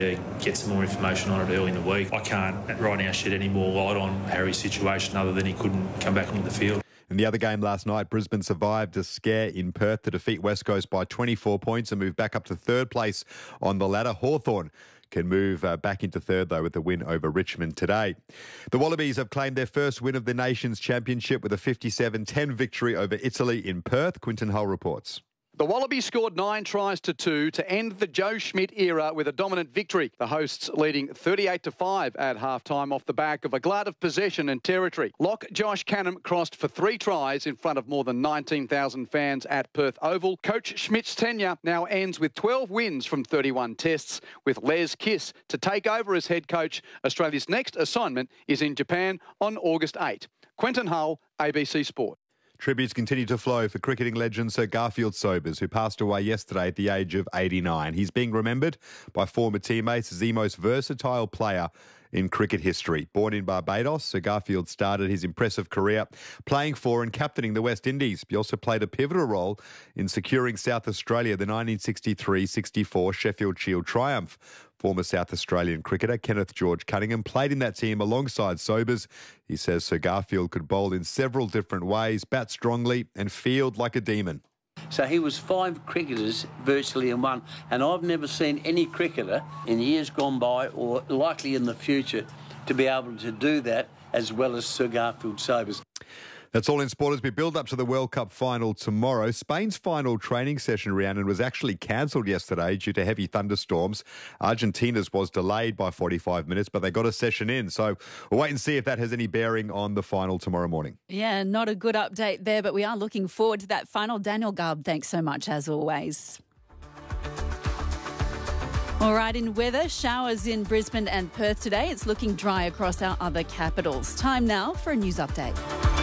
Get some more information on it early in the week. I can't right now shed any more light on Harry's situation other than he couldn't come back onto the field. In the other game last night, Brisbane survived a scare in Perth to defeat West Coast by 24 points and move back up to third place on the ladder. Hawthorn can move back into third, though, with the win over Richmond today. The Wallabies have claimed their first win of the Nations Championship with a 57-10 victory over Italy in Perth. Quinton Hull reports. The Wallabies scored 9 tries to 2 to end the Joe Schmidt era with a dominant victory. The hosts leading 38-5 at half-time off the back of a glut of possession and territory. Lock Josh Canham crossed for 3 tries in front of more than 19,000 fans at Perth Oval. Coach Schmidt's tenure now ends with 12 wins from 31 tests, with Les Kiss to take over as head coach. Australia's next assignment is in Japan on August 8. Quinton Hull, ABC Sport. Tributes continue to flow for cricketing legend Sir Garfield Sobers, who passed away yesterday at the age of 89. He's being remembered by former teammates as the most versatile player in cricket history. Born in Barbados, Sir Garfield started his impressive career playing for and captaining the West Indies. He also played a pivotal role in securing South Australia the 1963-64 Sheffield Shield triumph. Former South Australian cricketer Kenneth George Cunningham played in that team alongside Sobers. He says Sir Garfield could bowl in several different ways, bat strongly and field like a demon. So he was 5 cricketers virtually in one, and I've never seen any cricketer in years gone by or likely in the future to be able to do that as well as Sir Garfield Sobers. That's all in sport as we build up to the World Cup final tomorrow. Spain's final training session, Rhiannon, was actually cancelled yesterday due to heavy thunderstorms. Argentina's was delayed by 45 minutes, but they got a session in. So we'll wait and see if that has any bearing on the final tomorrow morning. Yeah, not a good update there, but we are looking forward to that final. Daniel Garb, thanks so much as always. All right, in weather, showers in Brisbane and Perth today. It's looking dry across our other capitals. Time now for a news update.